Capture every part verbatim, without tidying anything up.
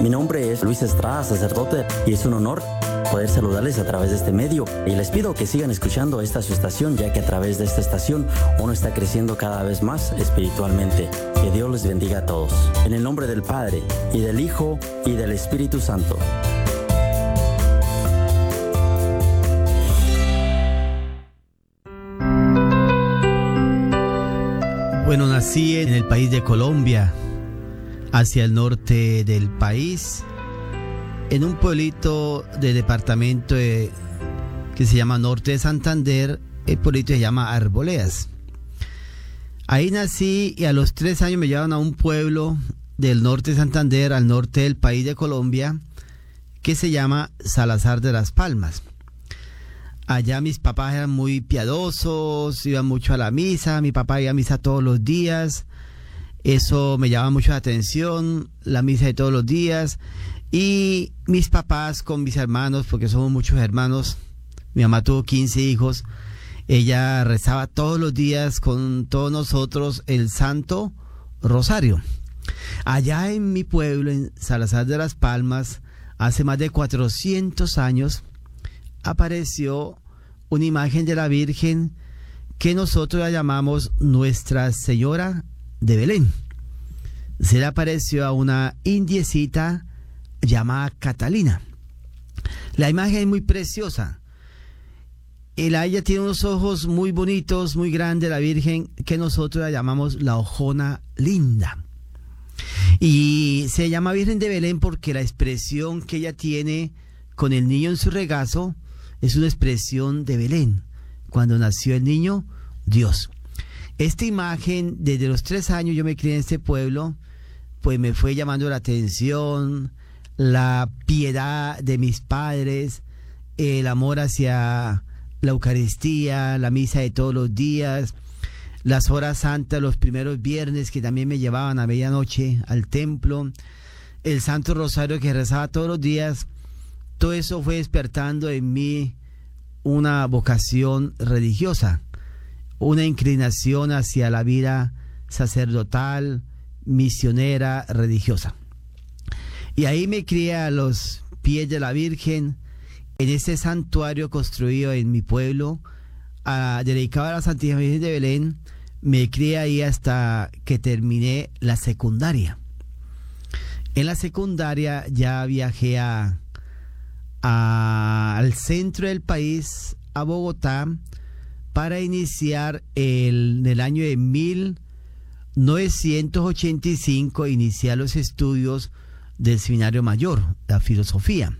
Mi nombre es Luis Estrada, sacerdote, y es un honor poder saludarles a través de este medio. Y les pido que sigan escuchando esta su estación, ya que a través de esta estación uno está creciendo cada vez más espiritualmente. Que Dios les bendiga a todos. En el nombre del Padre, y del Hijo, y del Espíritu Santo. Bueno, nací en el país de Colombia, hacia el norte del país, en un pueblito del departamento de, que se llama Norte de Santander. El pueblito se llama Arboledas. Ahí nací y a los tres años me llevaron a un pueblo del norte de Santander, al norte del país de Colombia, que se llama Salazar de las Palmas. Allá mis papás eran muy piadosos, iban mucho a la misa, mi papá iba a misa todos los días, eso me llamaba mucho la atención, la misa de todos los días, y mis papás con mis hermanos, porque somos muchos hermanos, mi mamá tuvo quince hijos, ella rezaba todos los días con todos nosotros el Santo Rosario. Allá en mi pueblo, en Salazar de las Palmas, hace más de cuatrocientos años, apareció una imagen de la Virgen que nosotros la llamamos Nuestra Señora de Belén. Se le apareció a una indiecita llamada Catalina. La imagen es muy preciosa. Ella tiene unos ojos muy bonitos, muy grandes, la Virgen, que nosotros la llamamos la Ojona Linda. Y se llama Virgen de Belén porque la expresión que ella tiene con el niño en su regazo es una expresión de Belén, cuando nació el niño Dios. Esta imagen, desde los tres años yo me crié en este pueblo, pues me fue llamando la atención, la piedad de mis padres, el amor hacia la Eucaristía, la misa de todos los días, las horas santas, los primeros viernes que también me llevaban a medianoche al templo, el Santo Rosario que rezaba todos los días. Todo eso fue despertando en mí una vocación religiosa, una inclinación hacia la vida sacerdotal, misionera, religiosa. Y ahí me crié a los pies de la Virgen, en ese santuario construido en mi pueblo, a, dedicado a la Santísima Virgen de Belén. Me crié ahí hasta que terminé la secundaria. En la secundaria ya viajé a A, al centro del país, a Bogotá, para iniciar el, en el año de mil novecientos ochenta y cinco, iniciar los estudios del Seminario Mayor, la filosofía.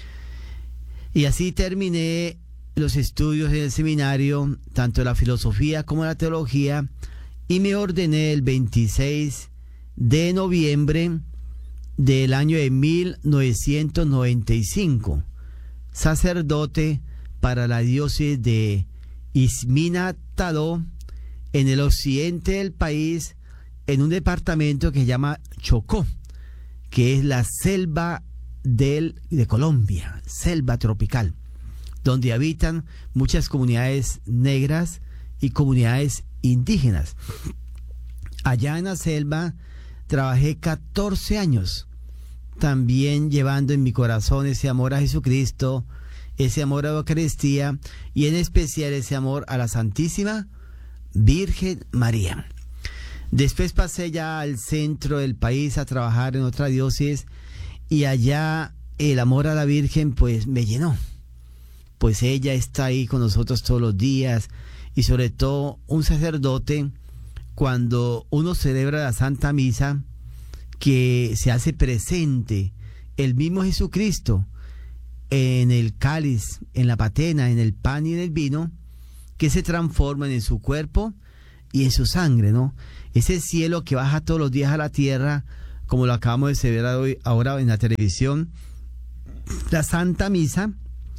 Y así terminé los estudios en el seminario, tanto la filosofía como la teología, y me ordené el veintiséis de noviembre del año de mil novecientos noventa y cinco. Sacerdote para la diócesis de Izmina-Tadó, en el occidente del país, en un departamento que se llama Chocó, que es la selva del, de Colombia, selva tropical, donde habitan muchas comunidades negras y comunidades indígenas. Allá en la selva trabajé catorce años, también llevando en mi corazón ese amor a Jesucristo, ese amor a la Eucaristía y en especial ese amor a la Santísima Virgen María. Después pasé ya al centro del país a trabajar en otra diócesis y allá el amor a la Virgen pues me llenó. Pues ella está ahí con nosotros todos los días y sobre todo un sacerdote, cuando uno celebra la Santa Misa, que se hace presente el mismo Jesucristo en el cáliz, en la patena, en el pan y en el vino, que se transforman en su cuerpo y en su sangre, ¿no? Ese cielo que baja todos los días a la tierra, como lo acabamos de celebrar hoy, ahora en la televisión, la Santa Misa,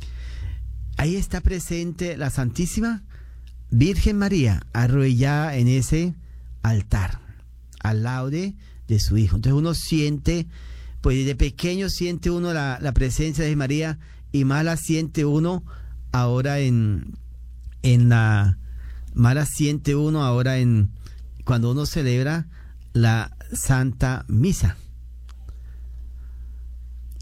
ahí está presente la Santísima Virgen María, arrodillada en ese altar, al lado de, de su Hijo. Entonces uno siente, pues desde pequeño siente uno la, la presencia de María, y más la siente uno ahora en, en la, más la siente uno ahora en, cuando uno celebra la Santa Misa.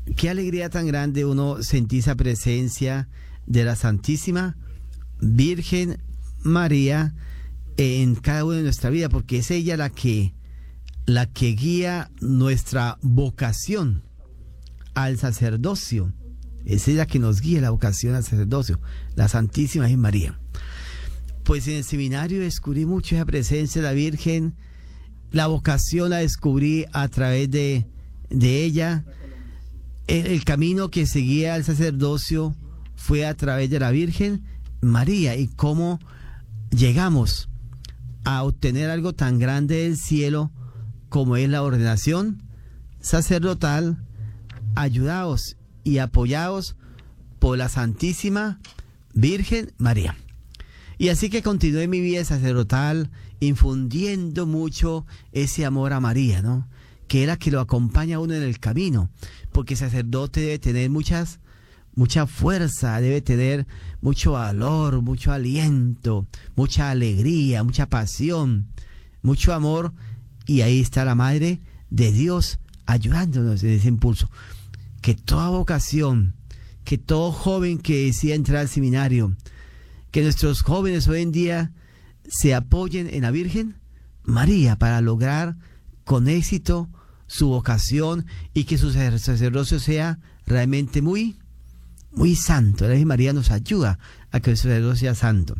qué alegría tan grande uno sentir esa presencia de la Santísima Virgen María en cada una de nuestra vida, porque es ella la que, la que guía nuestra vocación al sacerdocio. Es ella que nos guía la vocación al sacerdocio, la Santísima Virgen María. Pues en el seminario descubrí mucho esa presencia de la Virgen, la vocación la descubrí a través de, de ella, el, el camino que seguía al sacerdocio fue a través de la Virgen María, y cómo llegamos a obtener algo tan grande del cielo como es la ordenación sacerdotal, ayudados y apoyados por la Santísima Virgen María. Y así que continué mi vida sacerdotal infundiendo mucho ese amor a María, ¿no? Que es la que lo acompaña a uno en el camino, porque el sacerdote debe tener muchas, mucha fuerza, debe tener mucho valor, mucho aliento, mucha alegría, mucha pasión, mucho amor, y ahí está la Madre de Dios ayudándonos en ese impulso. Que toda vocación, que todo joven que decida entrar al seminario, que nuestros jóvenes hoy en día se apoyen en la Virgen María para lograr con éxito su vocación y que su sacerdocio sea realmente muy, muy santo. La Virgen María nos ayuda a que el sacerdocio sea santo.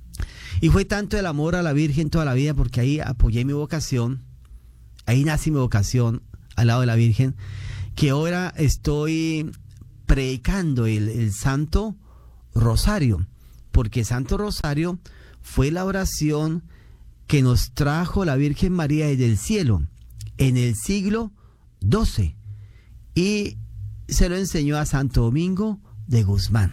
Y fue tanto el amor a la Virgen toda la vida, porque ahí apoyé mi vocación, ahí nací mi vocación al lado de la Virgen, que ahora estoy predicando el, el Santo Rosario, porque Santo Rosario fue la oración que nos trajo la Virgen María desde el cielo en el siglo doce, y se lo enseñó a Santo Domingo de Guzmán.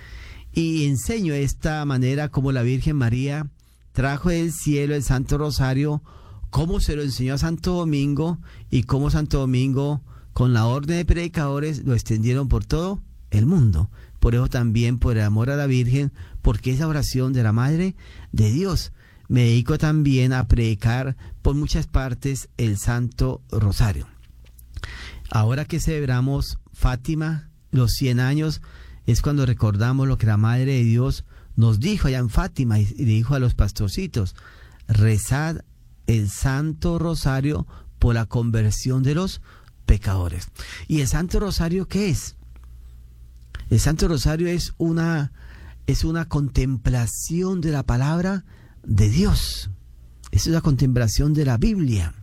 Y enseño esta manera como la Virgen María trajo del cielo el Santo Rosario, cómo se lo enseñó a Santo Domingo, y cómo Santo Domingo con la orden de predicadores lo extendieron por todo el mundo. Por eso también, por el amor a la Virgen, porque es la oración de la Madre de Dios, me dedico también a predicar por muchas partes el Santo Rosario. Ahora que celebramos Fátima, los cien años, es cuando recordamos lo que la Madre de Dios nos dijo allá en Fátima, y le dijo a los pastorcitos: rezad el Santo Rosario por la conversión de los pecadores. ¿Y el Santo Rosario qué es? El Santo Rosario es una, es una contemplación de la palabra de Dios. Es una contemplación de la Biblia.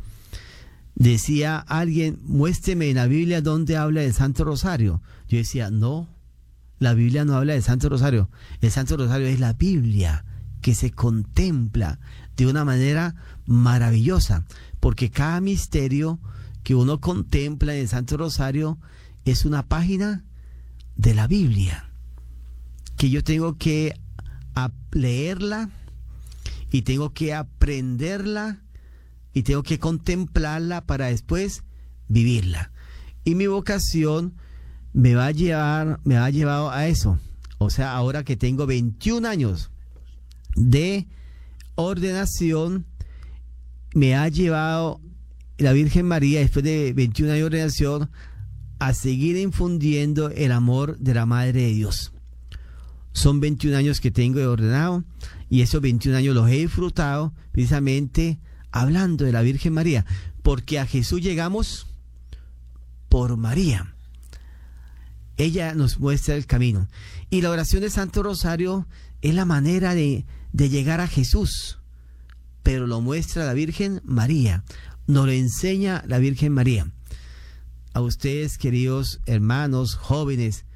Decía alguien: muéstreme en la Biblia dónde habla del Santo Rosario. Yo decía: no, la Biblia no habla del Santo Rosario. El Santo Rosario es la Biblia que se contempla de una manera maravillosa, porque cada misterio que uno contempla en el Santo Rosario es una página de la Biblia, que yo tengo que leerla, y tengo que aprenderla, y tengo que contemplarla para después vivirla. Y mi vocación me va a llevar, me ha llevado a eso. O sea, ahora que tengo veintiún años de ordenación, me ha llevado la Virgen María, después de veintiún años de ordenación, a seguir infundiendo el amor de la Madre de Dios. Son veintiún años que tengo de ordenado, y esos veintiún años los he disfrutado precisamente hablando de la Virgen María, porque a Jesús llegamos por María. Ella nos muestra el camino. Y la oración del Santo Rosario es la manera de, de llegar a Jesús, pero lo muestra la Virgen María, nos lo enseña la Virgen María. A ustedes, queridos hermanos jóvenes,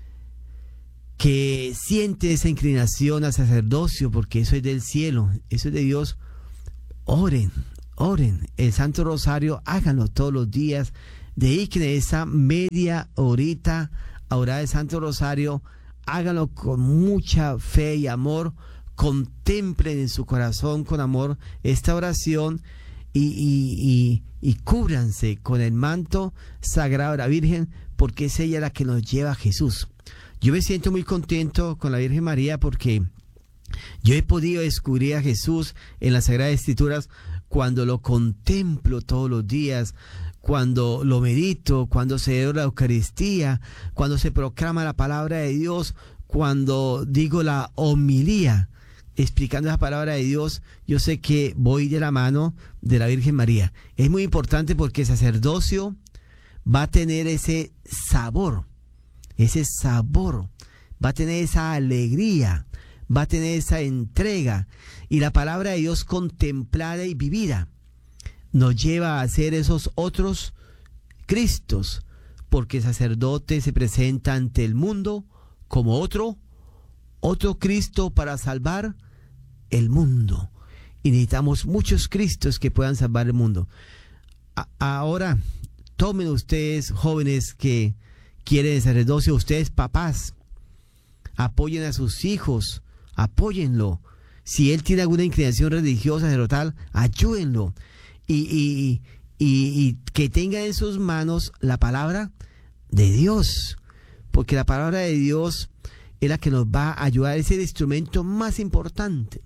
que sienten esa inclinación al sacerdocio, porque eso es del cielo, eso es de Dios, oren, oren el Santo Rosario, háganlo todos los días, dediquen esa media horita a orar el Santo Rosario, háganlo con mucha fe y amor, contemplen en su corazón con amor esta oración, y, y, y, y cúbranse con el manto sagrado de la Virgen, porque es ella la que nos lleva a Jesús. Yo me siento muy contento con la Virgen María, porque yo he podido descubrir a Jesús en las Sagradas Escrituras cuando lo contemplo todos los días, cuando lo medito, cuando se celebra la Eucaristía, cuando se proclama la palabra de Dios, cuando digo la homilía, explicando la palabra de Dios, yo sé que voy de la mano de la Virgen María. Es muy importante porque el sacerdocio va a tener ese sabor, ese sabor, va a tener esa alegría, va a tener esa entrega, y la palabra de Dios contemplada y vivida nos lleva a ser esos otros Cristos, porque el sacerdote se presenta ante el mundo como otro, otro Cristo para salvar el mundo. Y necesitamos muchos Cristos que puedan salvar el mundo. A- ahora, tomen ustedes, jóvenes que quieren el sacerdocio, ustedes papás, apoyen a sus hijos, apóyenlo. Si él tiene alguna inclinación religiosa, sacerdotal, ayúdenlo. Y, y, y, y que tenga en sus manos la palabra de Dios, porque la palabra de Dios es la que nos va a ayudar, es el instrumento más importante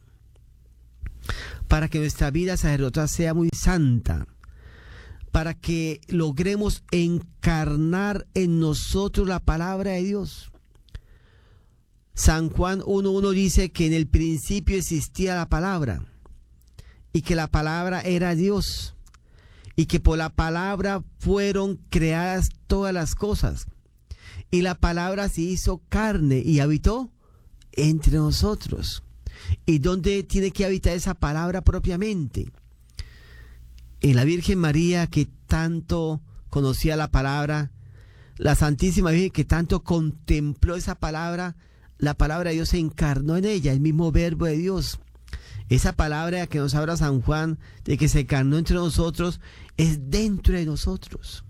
para que nuestra vida sacerdotal sea muy santa, para que logremos encarnar en nosotros la palabra de Dios. San Juan uno uno dice que en el principio existía la palabra, y que la palabra era Dios, y que por la palabra fueron creadas todas las cosas, y la palabra se hizo carne y habitó entre nosotros. ¿Y dónde tiene que habitar esa palabra propiamente? En la Virgen María, que tanto conocía la palabra, la Santísima Virgen, que tanto contempló esa palabra, la palabra de Dios se encarnó en ella, el mismo verbo de Dios. Esa palabra que nos habla San Juan, de que se encarnó entre nosotros, es dentro de nosotros.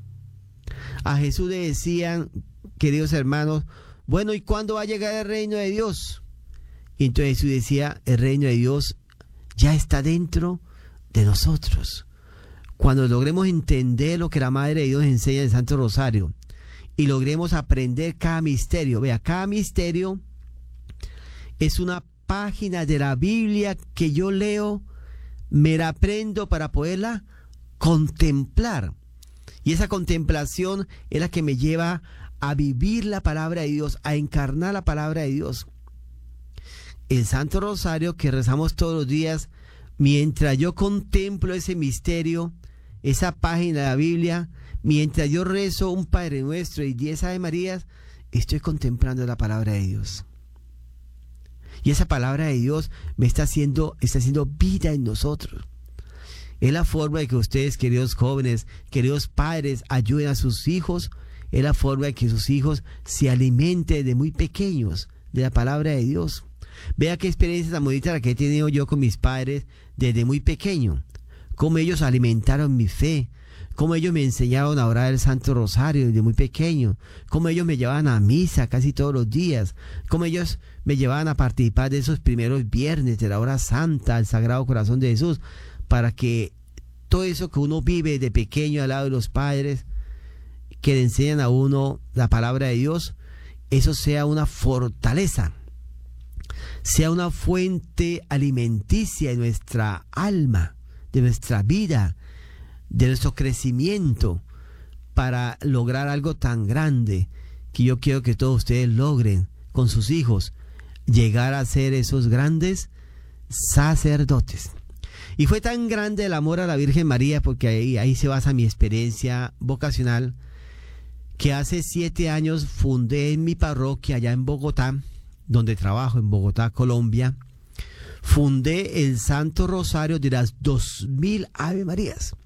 A Jesús le decían, queridos hermanos, bueno, ¿y cuándo va a llegar el reino de Dios? Y entonces Jesús decía, el reino de Dios ya está dentro de nosotros. Cuando logremos entender lo que la Madre de Dios enseña en el Santo Rosario, y logremos aprender cada misterio, vea, cada misterio es una página de la Biblia que yo leo, me la aprendo para poderla contemplar. Y esa contemplación es la que me lleva a vivir la palabra de Dios, a encarnar la palabra de Dios. El Santo Rosario que rezamos todos los días, mientras yo contemplo ese misterio, esa página de la Biblia, mientras yo rezo un Padre Nuestro y diez Ave Marías, estoy contemplando la palabra de Dios. Y esa palabra de Dios me está haciendo, está haciendo vida en nosotros. Es la forma de que ustedes, queridos jóvenes, queridos padres, ayuden a sus hijos. Es la forma de que sus hijos se alimenten de muy pequeños de la palabra de Dios. Vea qué experiencia tan bonita la que he tenido yo con mis padres desde muy pequeño. Cómo ellos alimentaron mi fe. Cómo ellos me enseñaron a orar el Santo Rosario desde muy pequeño. Cómo ellos me llevaban a misa casi todos los días. Cómo ellos me llevaban a participar de esos primeros viernes de la hora santa al Sagrado Corazón de Jesús. Para que todo eso que uno vive de pequeño al lado de los padres, que le enseñan a uno la palabra de Dios, eso sea una fortaleza, sea una fuente alimenticia de nuestra alma, de nuestra vida, de nuestro crecimiento, para lograr algo tan grande que yo quiero que todos ustedes logren con sus hijos, llegar a ser esos grandes sacerdotes. Y fue tan grande el amor a la Virgen María, porque ahí, ahí se basa mi experiencia vocacional, que hace siete años fundé en mi parroquia allá en Bogotá, donde trabajo en Bogotá, Colombia, fundé el Santo Rosario de las dos mil Ave Marías.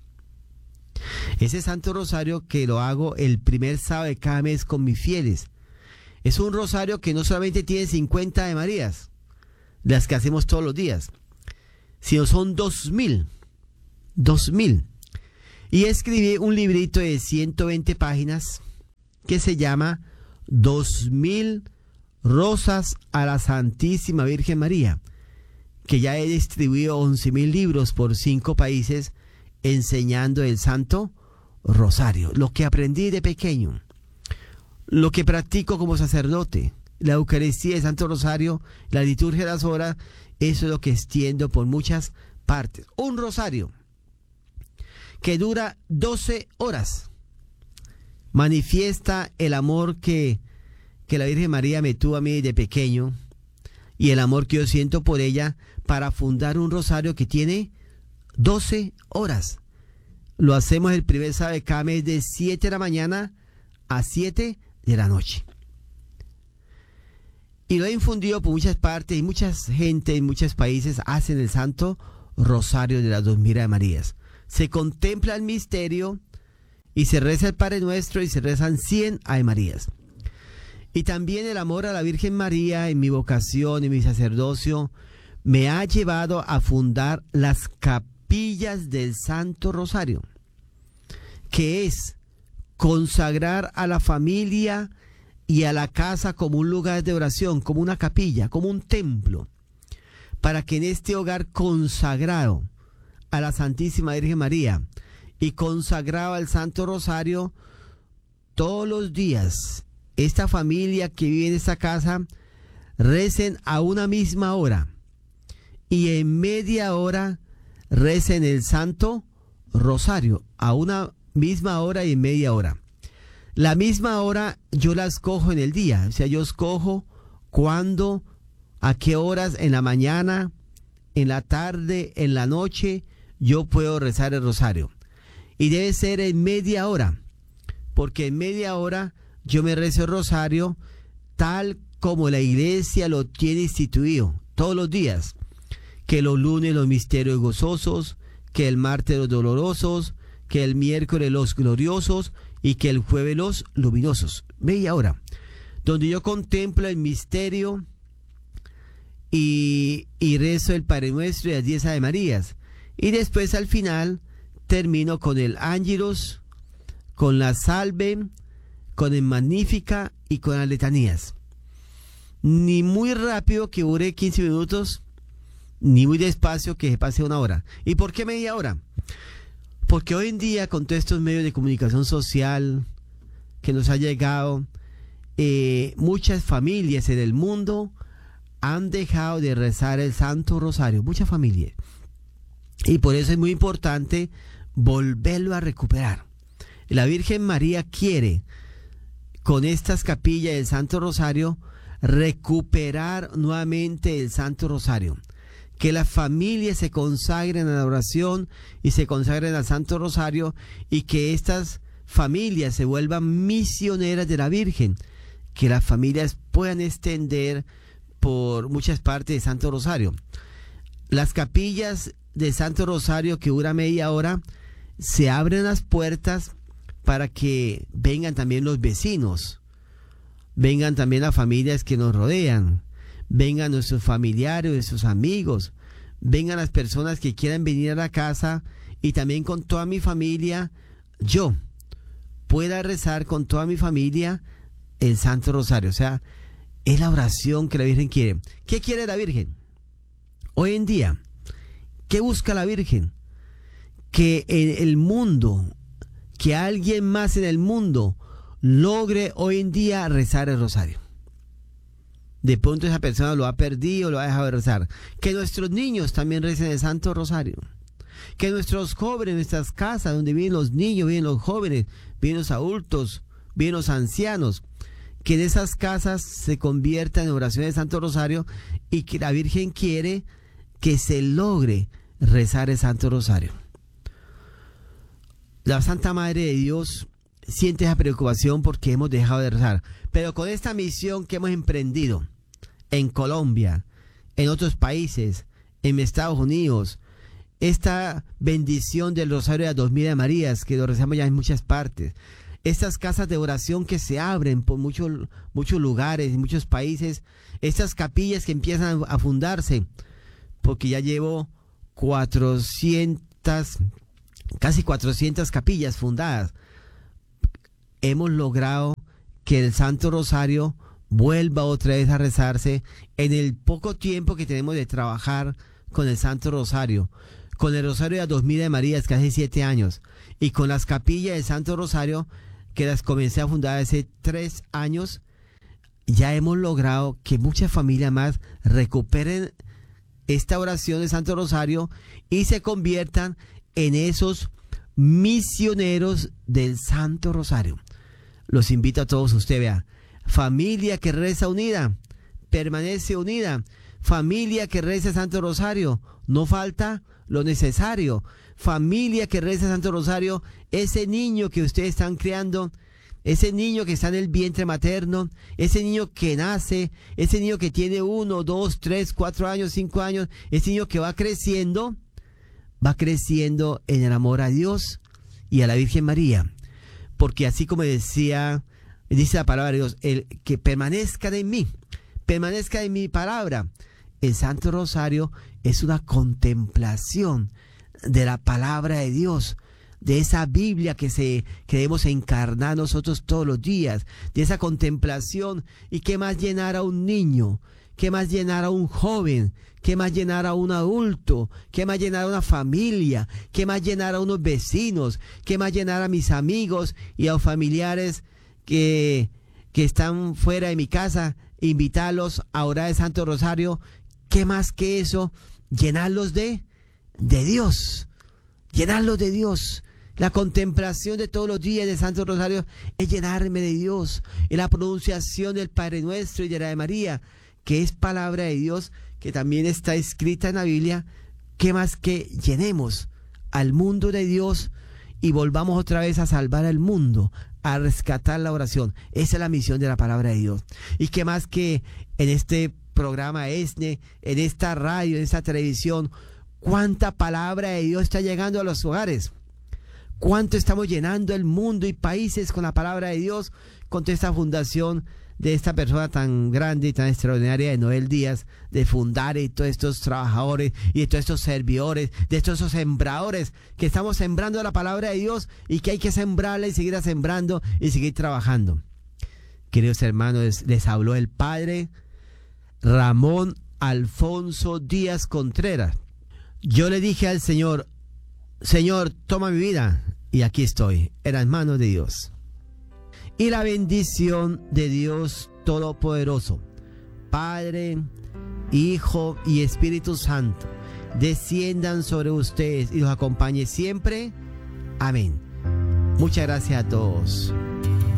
Ese Santo Rosario que lo hago el primer sábado de cada mes con mis fieles. Es un rosario que no solamente tiene cincuenta Ave Marías, las que hacemos todos los días, sino son dos mil. Dos mil. Y escribí un librito de ciento veinte páginas que se llama Dos mil Rosas a la Santísima Virgen María, que ya he distribuido once mil libros por cinco países enseñando el Santo Rosario, lo que aprendí de pequeño, lo que practico como sacerdote, la Eucaristía, el Santo Rosario, la liturgia de las horas. Eso es lo que extiendo por muchas partes. Un rosario que dura doce horas. Manifiesta el amor que, que la Virgen María me tuvo a mí de pequeño y el amor que yo siento por ella para fundar un rosario que tiene doce horas. Lo hacemos el primer sábado de cada mes de siete de la mañana a siete de la noche. Y lo he infundido por muchas partes y mucha gente en muchos países hacen el Santo Rosario de las Dos Mil Ave Marías. Se contempla el misterio y se reza el Padre Nuestro y se rezan cien Ave Marías. Y también el amor a la Virgen María en mi vocación, en mi sacerdocio, me ha llevado a fundar las capillas del Santo Rosario, que es consagrar a la familia y a la casa como un lugar de oración, como una capilla, como un templo, para que en este hogar consagrado a la Santísima Virgen María y consagrado al Santo Rosario, todos los días, esta familia que vive en esta casa recen a una misma hora y en media hora recen el Santo Rosario, a una misma hora y en media hora. La misma hora yo la escojo en el día, o sea, yo escojo cuándo, a qué horas, en la mañana, en la tarde, en la noche, yo puedo rezar el rosario. Y debe ser en media hora, porque en media hora yo me rezo el rosario tal como la iglesia lo tiene instituido, todos los días. Que los lunes los misterios gozosos, que el martes los dolorosos, que el miércoles los gloriosos y que el jueves los luminosos. Media hora, donde yo contemplo el misterio y, y rezo el Padre Nuestro y las diez Ave Marías. Y después al final termino con el Ángelus, con la Salve, con el Magnífica y con las letanías. Ni muy rápido que dure quince minutos, ni muy despacio que se pase una hora. ¿Y por qué media hora? Porque hoy en día, con todos estos medios de comunicación social que nos ha llegado, eh, muchas familias en el mundo han dejado de rezar el Santo Rosario, muchas familias. Y por eso es muy importante volverlo a recuperar. La Virgen María quiere, con estas capillas del Santo Rosario, recuperar nuevamente el Santo Rosario. Que las familias se consagren a la oración y se consagren al Santo Rosario y que estas familias se vuelvan misioneras de la Virgen. Que las familias puedan extender por muchas partes del Santo Rosario. Las capillas del Santo Rosario que dura media hora, se abren las puertas para que vengan también los vecinos, vengan también las familias que nos rodean, vengan nuestros familiares, nuestros amigos, vengan las personas que quieran venir a la casa y también con toda mi familia, yo pueda rezar con toda mi familia el Santo Rosario. O sea, es la oración que la Virgen quiere. ¿Qué quiere la Virgen? Hoy en día, ¿qué busca la Virgen? Que en el mundo, que alguien más en el mundo logre hoy en día rezar el rosario. De pronto esa persona lo ha perdido, lo ha dejado de rezar. Que nuestros niños también recen el Santo Rosario. Que nuestros jóvenes, nuestras casas, donde viven los niños, viven los jóvenes, viven los adultos, viven los ancianos, que en esas casas se conviertan en oración del Santo Rosario y que la Virgen quiere que se logre rezar el Santo Rosario. La Santa Madre de Dios siente esa preocupación porque hemos dejado de rezar. Pero con esta misión que hemos emprendido en Colombia, en otros países, en Estados Unidos, esta bendición del Rosario de las Dos Mil Ave Marías, que lo rezamos ya en muchas partes, estas casas de oración que se abren por muchos, muchos lugares, en muchos países, estas capillas que empiezan a fundarse, porque ya llevo cuatrocientas, casi cuatrocientas capillas fundadas. Hemos logrado que el Santo Rosario vuelva otra vez a rezarse en el poco tiempo que tenemos de trabajar con el Santo Rosario, con el Rosario de las Dos Mil Ave Marías, que hace siete años, y con las capillas del Santo Rosario, que las comencé a fundar hace tres años. Ya hemos logrado que muchas familias más recuperen esta oración del Santo Rosario y se conviertan en esos misioneros del Santo Rosario. Los invito a todos, usted vea, familia que reza unida, permanece unida, familia que reza el Santo Rosario, no falta lo necesario, familia que reza el Santo Rosario, ese niño que ustedes están criando, ese niño que está en el vientre materno, ese niño que nace, ese niño que tiene uno, dos, tres, cuatro años, cinco años, ese niño que va creciendo, va creciendo en el amor a Dios y a la Virgen María. Porque así como decía, dice la palabra de Dios, el que permanezcan en mí, permanezca en mi palabra. El Santo Rosario es una contemplación de la palabra de Dios, de esa Biblia que se queremos encarnar nosotros todos los días, de esa contemplación. Y qué más llenar a un niño, qué más llenar a un joven, qué más llenar a un adulto, qué más llenar a una familia, qué más llenar a unos vecinos, qué más llenar a mis amigos y a los familiares que, que están fuera de mi casa, invitarlos a orar el Santo Rosario. Qué más que eso, llenarlos de, de Dios, llenarlos de Dios. La contemplación de todos los días del Santo Rosario es llenarme de Dios. Y la pronunciación del Padre Nuestro y de la de María, que es palabra de Dios, que también está escrita en la Biblia. ¿Qué más que llenemos al mundo de Dios y volvamos otra vez a salvar al mundo, a rescatar la oración? Esa es la misión de la palabra de Dios. Y qué más que en este programa ESNE, en esta radio, en esta televisión, cuánta palabra de Dios está llegando a los hogares. Cuánto estamos llenando el mundo y países con la palabra de Dios, con toda esta fundación de esta persona tan grande y tan extraordinaria de Noel Díaz, de fundar y todos estos trabajadores y de todos estos servidores, de todos esos sembradores que estamos sembrando la palabra de Dios y que hay que sembrarla y seguir sembrando y seguir trabajando. Queridos hermanos, les habló el Padre Ramón Alfonso Díaz Contreras. Yo le dije al Señor: Señor, toma mi vida, y aquí estoy, en las manos de Dios. Y la bendición de Dios Todopoderoso, Padre, Hijo y Espíritu Santo, desciendan sobre ustedes y los acompañe siempre. Amén. Muchas gracias a todos.